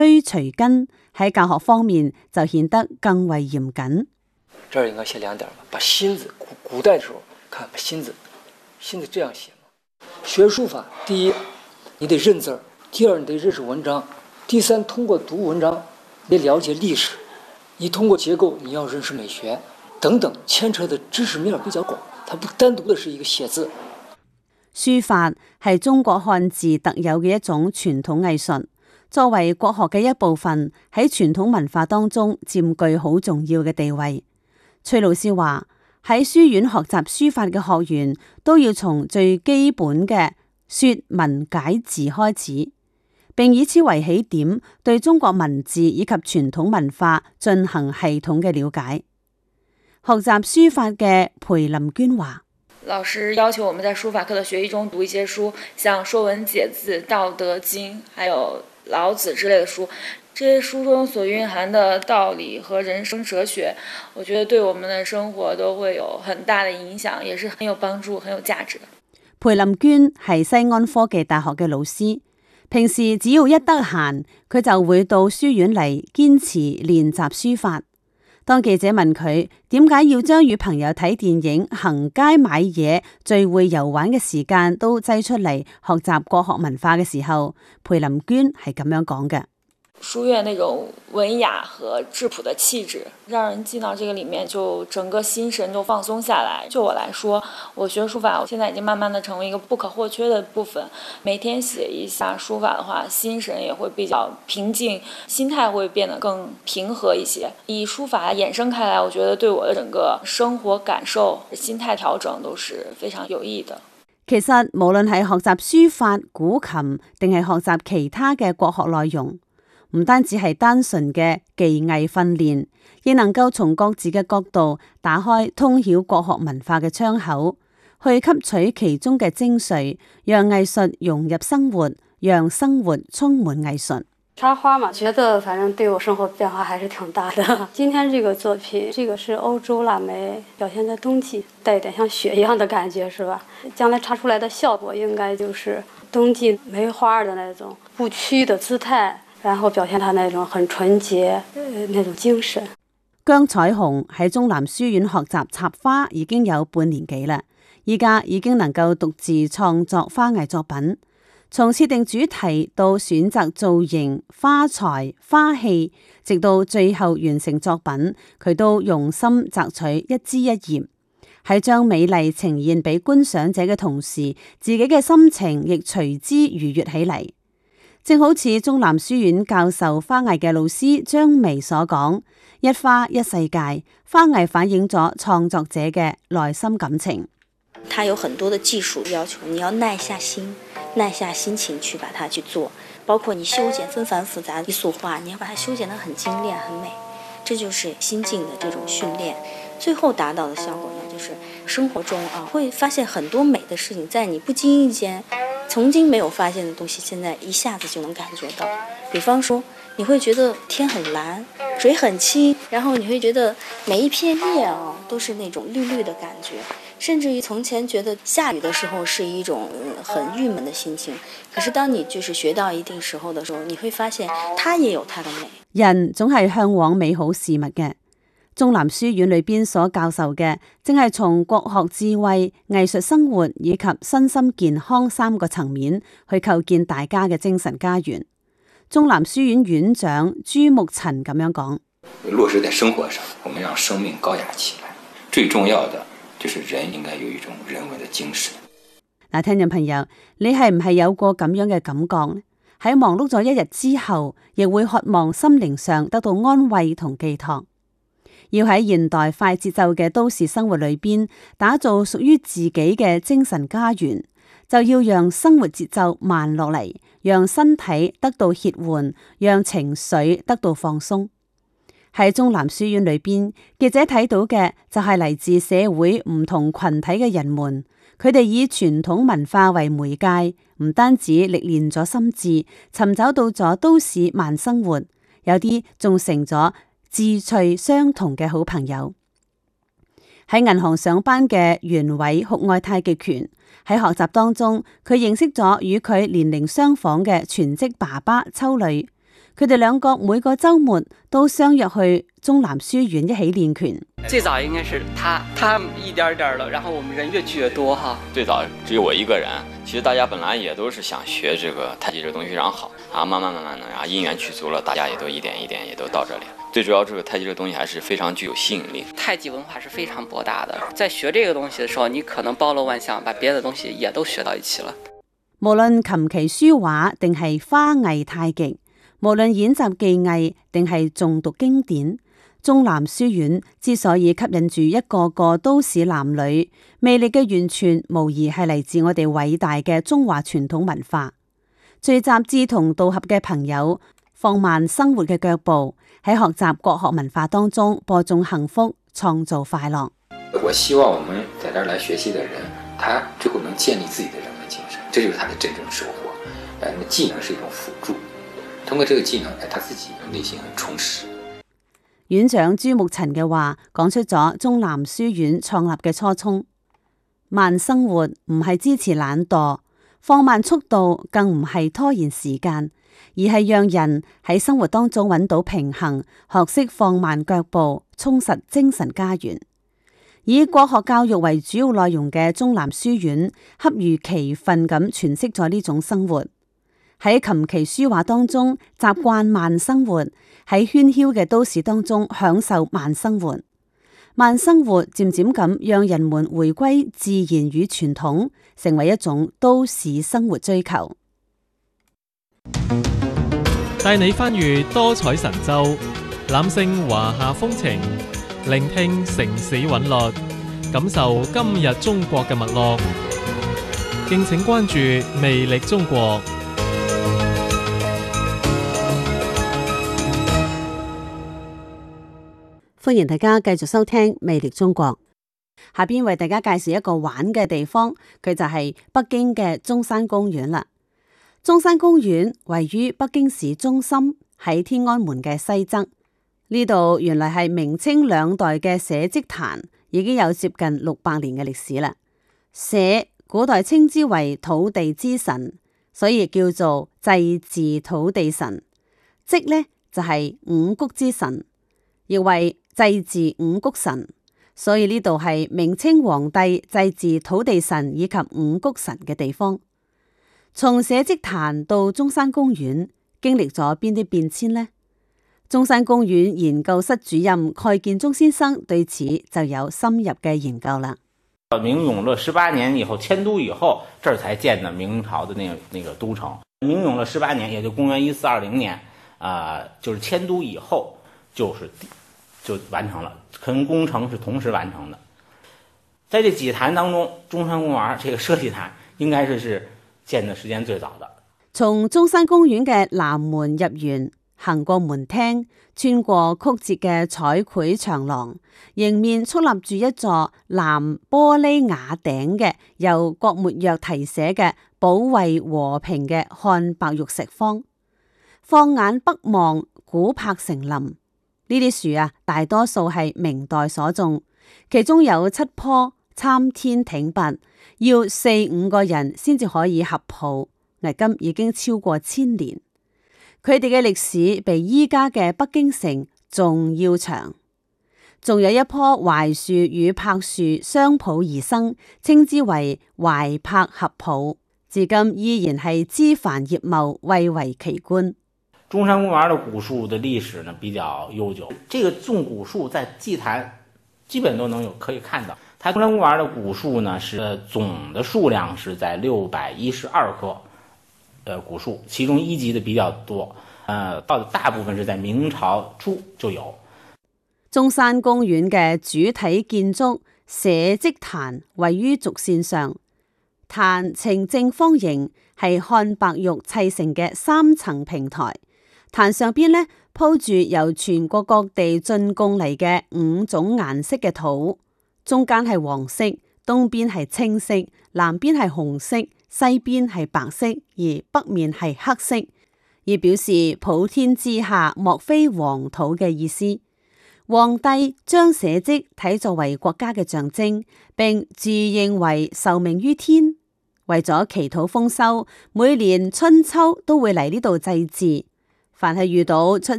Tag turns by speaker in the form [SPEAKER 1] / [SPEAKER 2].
[SPEAKER 1] 須隨根喺教學方面就顯得更為嚴謹。
[SPEAKER 2] 這兒應該寫兩點吧，把心字，古代的時候看把心字這樣寫嘛。學書法，第一你得認字兒，第二你得認識文章，第三通過讀文章你了解歷史，你通過結構你要認識美學等等，牽扯的知識面比較廣，它不單獨的是一個寫字。
[SPEAKER 1] 書法係中國漢字特有嘅一種傳統藝術，作為國學嘅一部分，喺傳統文化當中佔據好重要嘅地位。崔老師話，喺書院學習書法嘅學員都要從最基本嘅說文解字開始，並以此為起點，對中國文字以及傳統文化進行系統嘅了解。學習書法嘅裴林娟話，
[SPEAKER 3] 老師要求我們在書法課的學習中讀一些書，像《說文解字》《道德經》還有老子之類的書，這些書中所蘊含的道理和人生哲學，我覺得對我們的生活都會有很大的影響，也是很有幫助、很有價值的。
[SPEAKER 1] 裴林娟係西安科技大學嘅老師，平時只要一得閒，佢就會到書院嚟堅持練習書法。當記者問佢點解要將與朋友睇電影、行街買嘢、聚會遊玩嘅時間都擠出嚟學習國學文化嘅時候，裴林娟係咁樣講嘅。
[SPEAKER 3] 書院那種文雅和質樸的氣質，讓人進到這個裡面，就整個心神就放鬆下來。就我來說，我學書法，我現在已經慢慢的成為一個不可或缺的部分。每天寫一下書法的話，心神也會比較平靜，心態會變得更平和一些。以書法衍生開來，我覺得對我的整個生活感受、心態調整都是非常有益的。
[SPEAKER 1] 其實無論係學習書法、古琴，定係學習其他嘅國學內容，唔單止係單純嘅技藝訓練，亦能夠從各自嘅角度打開通曉國學文化嘅窗口，去吸取其中嘅精髓，讓藝術融入生活，讓生活充滿藝術。
[SPEAKER 4] 插花嘛，覺得反正對我生活變化還是挺大的。今天這個作品，這個是歐洲臘梅，表現在冬季，帶一點像雪一樣的感覺，是吧？將來插出來的效果應該就是冬季梅花的那種不屈的姿態，然後表現他那種很純潔那種精神。
[SPEAKER 1] 姜彩虹喺中南書院學習插花已經有半年幾啦，依家已經能夠獨自創作花藝作品，從設定主題到選擇造型、花材、花器，直到最後完成作品，佢都用心摘取一枝一葉，喺將美麗呈現俾觀賞者嘅同時，自己嘅心情亦隨之愉悅起嚟。正好似中南書院教授花藝嘅老師張薇所講，一花一世界，花藝反映咗創作者嘅內心感情。
[SPEAKER 5] 它有很多的技術要求，你要耐下心，耐下心情去把它去做，包括你修剪紛繁複雜一束花，你要把它修剪得很精煉很美，這就是心境的這種訓練，最後達到的效果呢，就是生活中會發現很多美的事情，在你不經意間曾經沒有發現的東西，現在一下子就能感覺到。比方說，你會覺得天很藍，水很清，然後你會覺得每一片葉都是那種綠綠的感覺，甚至於從前覺得下雨的時候是一種很鬱悶的心情，可是當你就是學到一定時候的時候，你會發現它也有它的美。
[SPEAKER 1] 人總係向往美好事物嘅。中南書院裏邊所教授嘅，正係從國學智慧、藝術生活以及身心健康三個層面去構建大家嘅精神家園。中南書院院長朱木塵咁樣講：
[SPEAKER 6] 落實在生活上，我們讓生命高雅起來，最重要的就是人應該有一種人文的精神。
[SPEAKER 1] 嗱，聽眾朋友，你係唔係有過咁樣嘅感覺呢？喺忙碌咗一日之後，亦會渴望心靈上得到安慰同寄託。要喺現代快節奏嘅都市生活裏邊打造屬於自己嘅精神家園，就要讓生活節奏慢落嚟，讓身體得到歇緩，讓情緒得到放鬆。喺中南書院裏邊，記者睇到嘅就係嚟自社會唔同群體嘅人們，佢哋以傳統文化為媒介，唔單止歷練咗心智，尋找到咗都市慢生活，有啲仲成咗志趣相同嘅好朋友。喺銀行上班嘅袁偉酷愛太極拳，喺學習當中，佢認識咗與佢年齡相仿嘅全職爸爸秋磊。 佢哋兩個每個週末都相約去中南書院一起練拳。
[SPEAKER 7] 最早應該是他一點點的，然後我們人越聚越多哈。
[SPEAKER 8] 最早只有我一個人，其實大家本來也都是想學這個太極這個東西非常好，然後慢慢的，然後因緣具足了，大家也都一點一點也都到這裡。最主要這個太極這個東西還是非常具有吸引力。
[SPEAKER 7] 太極文化是非常博大的，在學這個東西的時候，你可能包羅萬象，把別的東西也都學到一起了。
[SPEAKER 1] 無論琴棋書畫定係花藝太極，無論演習技藝定係誦讀經典，中南書院之所以吸引住一個個都市男女，魅力嘅源泉無疑係嚟自我哋偉大嘅中華傳統文化。聚集志同道合嘅朋友，放慢生活嘅腳步，喺學習國學文化當中播種幸福，創造快樂。
[SPEAKER 6] 我希望我們在這兒來學習的人，他最後能建立自己的人文精神，這就是他的真正收穫。那技能是一種輔助，通過這個技能，他自己內心很充實。
[SPEAKER 1] 院長朱牧塵嘅話講出咗中南書院創立嘅初衷。慢生活唔係支持懶惰，放慢速度更唔係拖延時間，而係讓人喺生活當中揾到平衡，學識放慢腳步，充實精神家園。以國學教育為主要內容嘅中南書院，恰如其分咁詮釋咗呢種生活。喺琴棋書畫當中習慣慢生活，喺喧囂嘅都市當中享受慢生活。慢生活漸漸咁讓人們回歸自然與傳統，成為一種都市生活追求。
[SPEAKER 9] 帶你翻閱多彩神州，覽勝華夏風情，聆聽城市韻律，感受今日中國嘅脈絡。敬請關注魅力中國。
[SPEAKER 1] 歡迎大家繼續收聽魅力中國。下邊為大家介紹一個玩嘅地方，佢就係北京嘅中山公園啦。中山公園位於北京市中心，喺天安門嘅西側。呢度原來係明清兩代嘅社稷壇，已經有接近600年嘅歷史啦。社古代稱之為土地之神，所以叫做祭祀土地神。稷呢就係五穀之神，亦為祭祀五穀神，所以呢度係明清皇帝祭祀土地神以及五穀神嘅地方。從社稷壇到中山公園，經歷咗邊啲變遷呢？中山公園研究室主任蓋建中先生對此就有深入嘅研究啦。
[SPEAKER 10] 明永樂18年以後遷都以後，這兒才建的明朝的那個都城。明永樂18年，也就公元1420年，就是遷都以後就完成了，跟工程是同時完成的。在這幾壇當中，中山公園這個社稷壇應該是建的時間最早的。從
[SPEAKER 1] 中山公園嘅南門入園，行過門廳，穿過曲折嘅彩繪長廊，迎面矗立住一座藍玻璃瓦頂嘅由郭沫若題寫嘅保衛和平嘅漢白玉石方。放眼北望，古柏成林。呢啲樹啊，大多數係明代所種，其中有7棵參天挺拔，要4-5個人先至可以合抱，至今已經超過1000年。佢哋嘅歷史比依家嘅北京城仲要長。仲有一棵槐樹與柏樹相抱而生，稱之為槐柏合抱，至今依然係枝繁葉茂，蔚為奇觀。
[SPEAKER 10] 中山公園的古樹的歷史呢比較悠久，這個種古樹在祭壇基本都可以看到。它中山公園的古樹呢是總的數量是在612棵古樹，其中一級的比較多，到大部分是在明朝初就有。
[SPEAKER 1] 中山公園嘅主體建築社稷壇位於軸線上，壇呈正方形，係漢白玉砌成嘅3層平台。壇上邊呢鋪住由全國各地進貢嚟嘅5種顏色嘅土，中間係黃色，東邊係青色，南邊係紅色，西邊係白色，而北面係黑色，以表示普天之下莫非黃土嘅意思。皇帝將社稷睇作為國家嘅象徵，並自認為受命於天，為咗祈禱豐收，每年春秋都會嚟呢度祭祀。 凡係遇到出